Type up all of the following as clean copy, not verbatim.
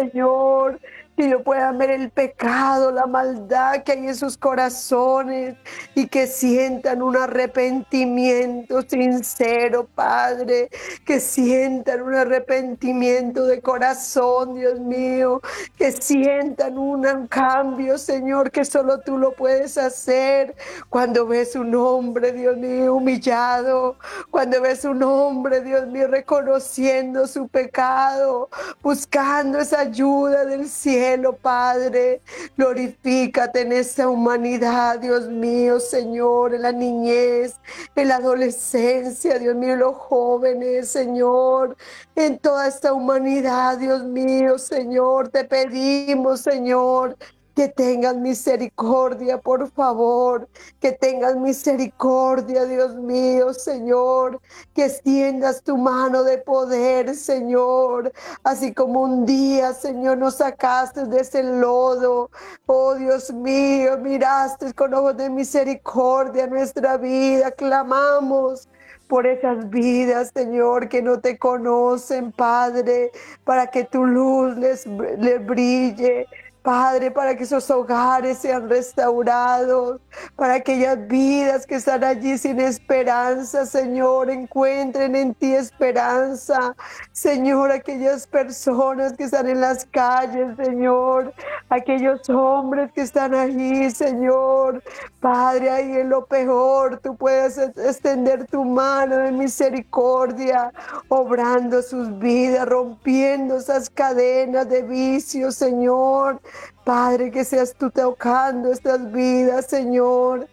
Señor, que ellos puedan ver el pecado, la maldad que hay en sus corazones y que sientan un arrepentimiento sincero, Padre, que sientan un arrepentimiento de corazón, Dios mío, que sientan un cambio, Señor, que solo tú lo puedes hacer. Cuando ves un hombre, Dios mío, humillado, cuando ves un hombre, Dios mío, reconociendo su pecado, buscando esa ayuda del cielo, Padre, glorifícate en esta humanidad, Dios mío, Señor, en la niñez, en la adolescencia, Dios mío, en los jóvenes, Señor, en toda esta humanidad, Dios mío, Señor, te pedimos, Señor, que tengas misericordia, por favor, que tengas misericordia, Dios mío, Señor, que extiendas tu mano de poder, Señor, así como un día, Señor, nos sacaste de ese lodo, oh Dios mío, miraste con ojos de misericordia nuestra vida, clamamos por esas vidas, Señor, que no te conocen, Padre, para que tu luz les brille, Padre, para que esos hogares sean restaurados, para aquellas vidas que están allí sin esperanza, Señor, encuentren en ti esperanza. Señor, aquellas personas que están en las calles, Señor, aquellos hombres que están allí, Señor, Padre, ahí en lo peor, tú puedes extender tu mano de misericordia, obrando sus vidas, rompiendo esas cadenas de vicios, Señor. Padre, que seas tú tocando estas vidas, Señor.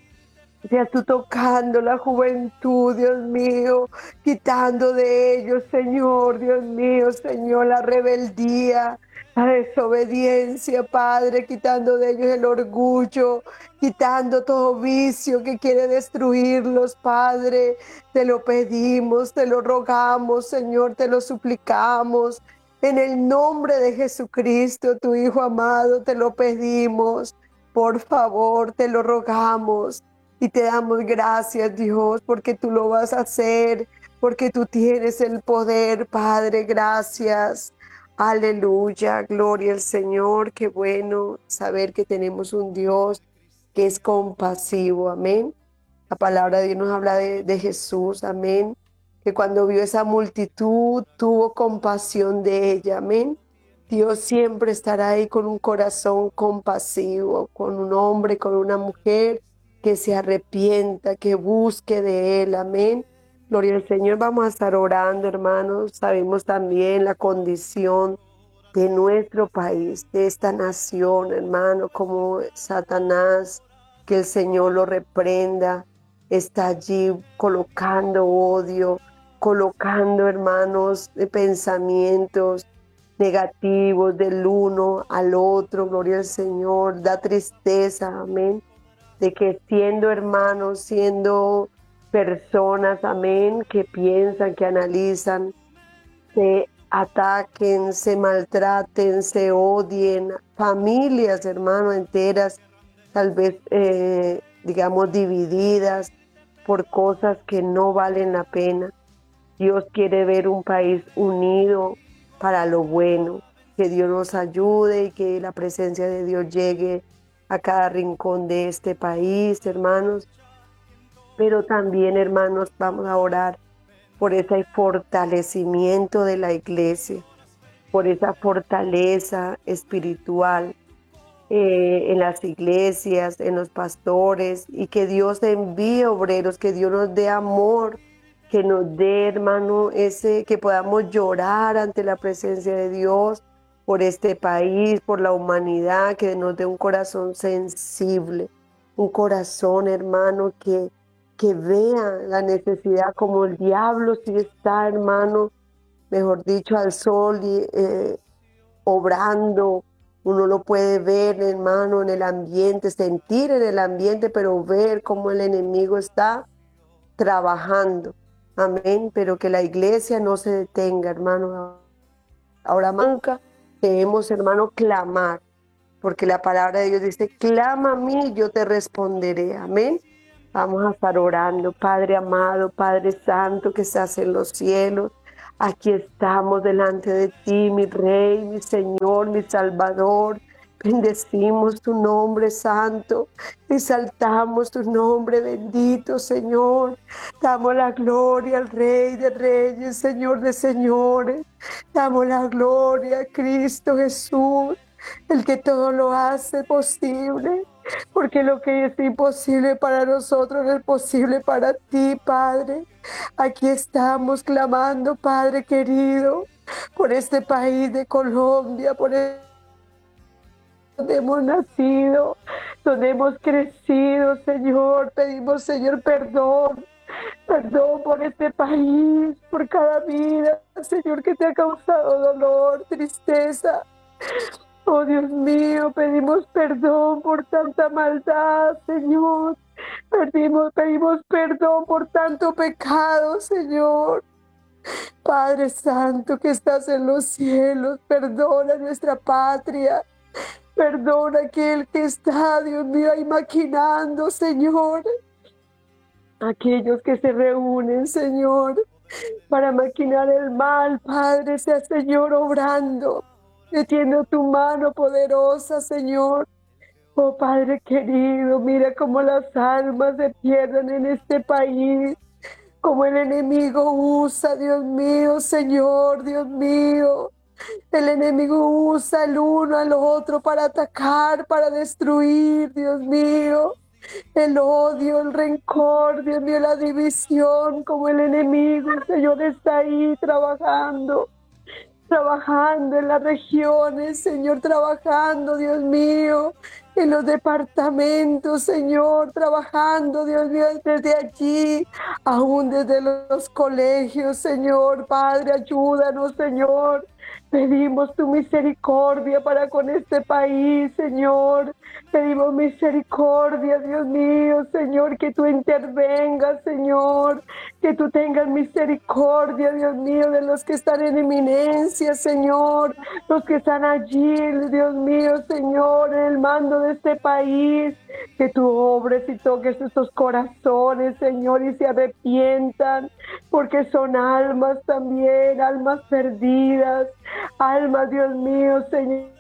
Seas tú tocando la juventud, Dios mío, quitando de ellos, Señor, Dios mío, Señor, la rebeldía, la desobediencia, Padre, quitando de ellos el orgullo, quitando todo vicio que quiere destruirlos, Padre. Te lo pedimos, te lo rogamos, Señor, te lo suplicamos. En el nombre de Jesucristo, tu Hijo amado, te lo pedimos. Por favor, te lo rogamos. Y te damos gracias, Dios, porque tú lo vas a hacer, porque tú tienes el poder, Padre, gracias. Aleluya, gloria al Señor. Qué bueno saber que tenemos un Dios que es compasivo, amén. La palabra de Dios nos habla de Jesús, amén, que cuando vio esa multitud tuvo compasión de ella, amén. Dios siempre estará ahí con un corazón compasivo, con un hombre, con una mujer que se arrepienta, que busque de Él, amén. Gloria al Señor, vamos a estar orando, hermanos. Sabemos también la condición de nuestro país, de esta nación, hermano, como Satanás, que el Señor lo reprenda, está allí colocando odio, colocando, hermanos, pensamientos negativos del uno al otro, gloria al Señor, da tristeza, amén, de que siendo hermanos, siendo personas, amén, que piensan, que analizan, se ataquen, se maltraten, se odien, familias, hermano, enteras, tal vez, digamos, divididas por cosas que no valen la pena. Dios quiere ver un país unido para lo bueno, que Dios nos ayude y que la presencia de Dios llegue a cada rincón de este país, hermanos. Pero también, hermanos, vamos a orar por ese fortalecimiento de la iglesia, por esa fortaleza espiritual en las iglesias, en los pastores, y que Dios envíe obreros, que Dios nos dé amor, que nos dé, hermano, ese, que podamos llorar ante la presencia de Dios por este país, por la humanidad, que nos dé un corazón sensible, un corazón, hermano, que vea la necesidad como el diablo sí está, hermano, mejor dicho, al sol y obrando. Uno lo puede ver, hermano, en el ambiente, sentir en el ambiente, pero ver cómo el enemigo está trabajando. Amén. Pero que la iglesia no se detenga, hermano. Ahora nunca debemos, hermano, clamar, porque la palabra de Dios dice, clama a mí y yo te responderé. Amén. Vamos a estar orando, Padre amado, Padre santo que estás en los cielos. Aquí estamos delante de ti, mi Rey, mi Señor. Señor, mi Salvador. Bendecimos tu nombre santo, exaltamos tu nombre bendito, Señor. Damos la gloria al Rey de Reyes, Señor de Señores. Damos la gloria a Cristo Jesús, el que todo lo hace posible, porque lo que es imposible para nosotros es posible para ti, Padre. Aquí estamos clamando, Padre querido, por este país de Colombia, por donde hemos nacido, donde hemos crecido, Señor. Pedimos, Señor, perdón. Perdón por este país, por cada vida, Señor, que te ha causado dolor, tristeza. Oh Dios mío, pedimos perdón por tanta maldad, Señor. Pedimos perdón por tanto pecado, Señor. Padre Santo que estás en los cielos, perdona nuestra patria. Perdona a aquel que está, Dios mío, ahí maquinando, Señor. Aquellos que se reúnen, Señor, para maquinar el mal, Padre, sea Señor obrando, metiendo tu mano poderosa, Señor. Oh Padre querido, mira cómo las almas se pierden en este país, como el enemigo usa, Dios mío, Señor, Dios mío. El enemigo usa el uno al otro para atacar, para destruir, Dios mío. El odio, el rencor, Dios mío, la división, como el enemigo, el Señor está ahí trabajando en las regiones, Señor, trabajando, Dios mío, en los departamentos, Señor, trabajando, Dios mío, desde allí, aún desde los colegios, Señor, Padre, ayúdanos, Señor. Pedimos tu misericordia para con este país, Señor. Pedimos misericordia, Dios mío, Señor, que tú intervengas, Señor, que tú tengas misericordia, Dios mío, de los que están en eminencia, Señor, los que están allí, Dios mío, Señor, en el mando de este país, que tú obres y toques estos corazones, Señor, y se arrepientan, porque son almas también, almas perdidas, almas, Dios mío, Señor,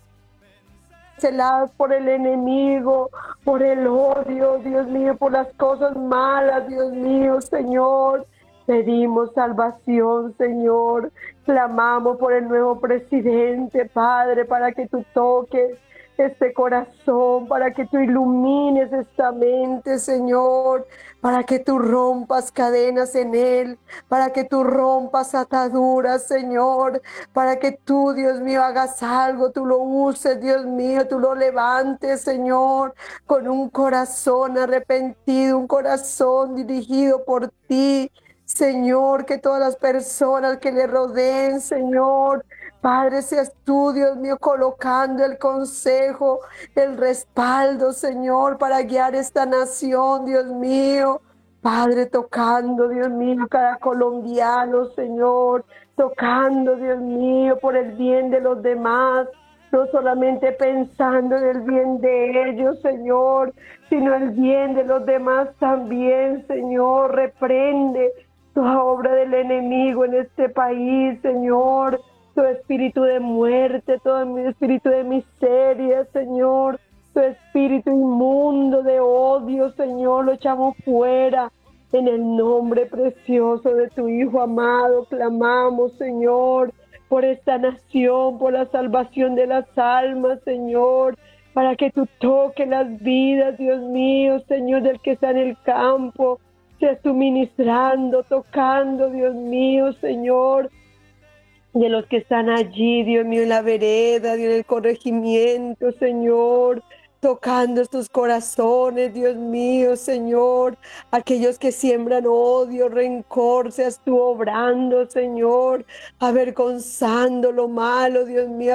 celadas por el enemigo, por el odio, Dios mío, por las cosas malas, Dios mío, Señor. Pedimos salvación, Señor. Clamamos por el nuevo presidente, Padre, para que tú toques este corazón, para que tú ilumines esta mente, Señor, para que tú rompas cadenas en él, para que tú rompas ataduras, Señor, para que tú, Dios mío, hagas algo, tú lo uses, Dios mío, tú lo levantes, Señor, con un corazón arrepentido, un corazón dirigido por ti, Señor, que todas las personas que le rodeen, Señor, Padre, seas tú, Dios mío, colocando el consejo, el respaldo, Señor, para guiar esta nación, Dios mío. Padre, tocando, Dios mío, cada colombiano, Señor, tocando, Dios mío, por el bien de los demás, no solamente pensando en el bien de ellos, Señor, sino el bien de los demás también, Señor. Reprende toda obra del enemigo en este país, Señor, todo espíritu de muerte, todo espíritu de miseria, Señor, todo espíritu inmundo de odio, Señor, lo echamos fuera. En el nombre precioso de tu Hijo amado, clamamos, Señor, por esta nación, por la salvación de las almas, Señor, para que tú toques las vidas, Dios mío, Señor, del que está en el campo, seas tú ministrando, tocando, Dios mío, Señor, de los que están allí, Dios mío, en la vereda, Dios, en el corregimiento, Señor, tocando estos corazones, Dios mío, Señor, aquellos que siembran odio, rencor, seas tú obrando, Señor, avergonzando lo malo, Dios mío,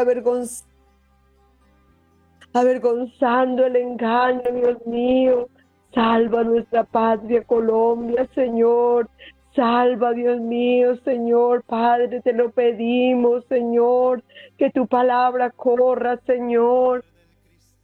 avergonzando el engaño, Dios mío. Salva nuestra patria Colombia, Señor. Salva, Dios mío, Señor, Padre, te lo pedimos, Señor, que tu palabra corra, Señor,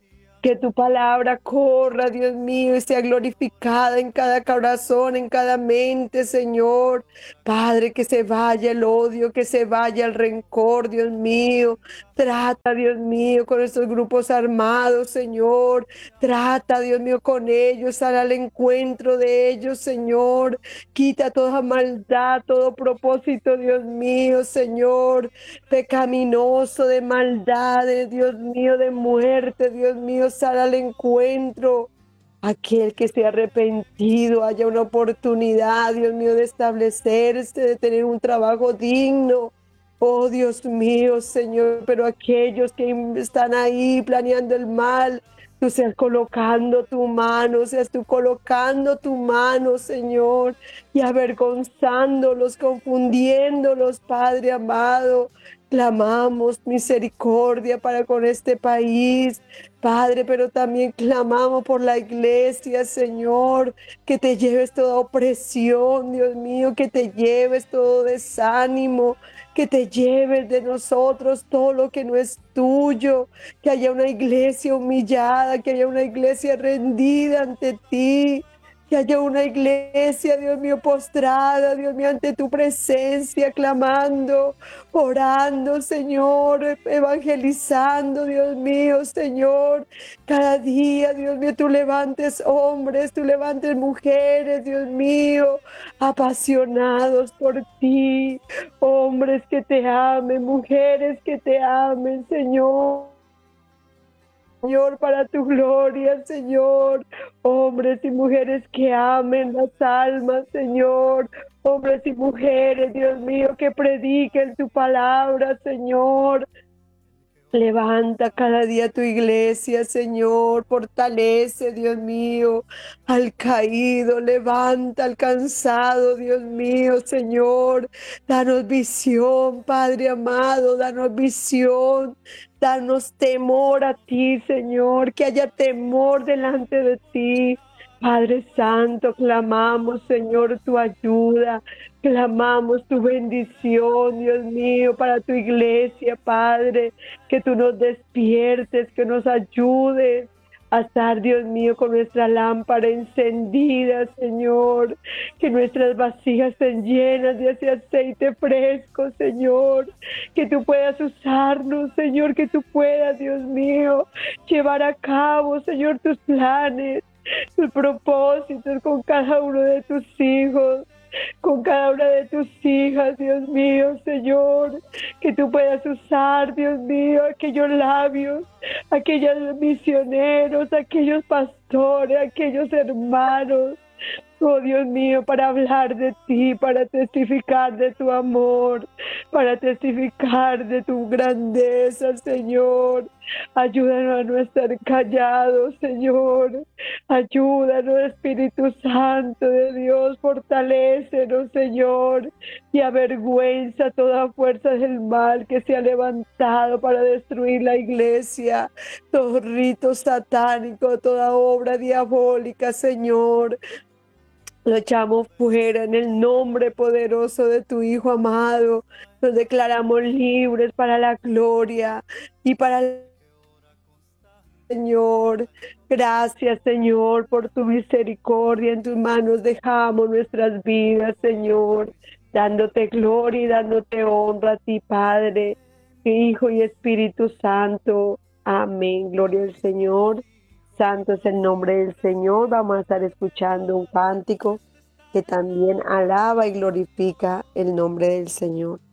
Que tu palabra corra, Dios mío, y sea glorificada en cada corazón, en cada mente, Señor. Padre, que se vaya el odio, que se vaya el rencor, Dios mío. Trata, Dios mío, con estos grupos armados, Señor. Trata, Dios mío, con ellos, sal al encuentro de ellos, Señor. Quita toda maldad, todo propósito, Dios mío, Señor, pecaminoso, de maldades, Dios mío, de muerte, Dios mío, sal al encuentro. Aquel que se ha arrepentido, haya una oportunidad, Dios mío, de establecerse, de tener un trabajo digno. Oh Dios mío, Señor, pero aquellos que están ahí planeando el mal, tú seas colocando tu mano, seas tú colocando tu mano, Señor, y avergonzándolos, confundiéndolos, Padre amado. Clamamos misericordia para con este país, Padre, pero también clamamos por la iglesia, Señor, que te lleves toda opresión, Dios mío, que te lleves todo desánimo, que te lleves de nosotros todo lo que no es tuyo, que haya una iglesia humillada, que haya una iglesia rendida ante ti. Que haya una iglesia, Dios mío, postrada, Dios mío, ante tu presencia, clamando, orando, Señor, evangelizando, Dios mío, Señor. Cada día, Dios mío, tú levantes hombres, tú levantes mujeres, Dios mío, apasionados por ti, hombres que te amen, mujeres que te amen, Señor. Señor, para tu gloria, Señor, hombres y mujeres que amen las almas, Señor, hombres y mujeres, Dios mío, que prediquen tu palabra, Señor. Levanta cada día tu iglesia, Señor, fortalece, Dios mío, al caído, levanta al cansado, Dios mío, Señor, danos visión, Padre amado, danos visión, danos temor a ti, Señor, que haya temor delante de ti. Padre Santo, clamamos, Señor, tu ayuda, clamamos tu bendición, Dios mío, para tu iglesia, Padre, que tú nos despiertes, que nos ayudes a estar, Dios mío, con nuestra lámpara encendida, Señor, que nuestras vasijas estén llenas de ese aceite fresco, Señor, que tú puedas usarnos, Señor, que tú puedas, Dios mío, llevar a cabo, Señor, tus planes, tus propósitos con cada uno de tus hijos, con cada una de tus hijas, Dios mío, Señor, que tú puedas usar, Dios mío, aquellos labios, aquellos misioneros, aquellos pastores, aquellos hermanos, oh Dios mío, para hablar de ti, para testificar de tu amor, para testificar de tu grandeza, Señor. Ayúdanos a no estar callados, Señor. Ayúdanos, Espíritu Santo de Dios, fortalécenos, Señor, y avergüenza toda fuerza del mal que se ha levantado para destruir la iglesia, todo rito satánico, toda obra diabólica, Señor. Lo echamos fuera en el nombre poderoso de tu Hijo amado. Nos declaramos libres para la gloria y para el Señor. Gracias, Señor, por tu misericordia. En tus manos dejamos nuestras vidas, Señor, dándote gloria y dándote honra a ti, Padre, Hijo y Espíritu Santo. Amén. Gloria al Señor. Santo es el nombre del Señor. Vamos a estar escuchando un cántico que también alaba y glorifica el nombre del Señor.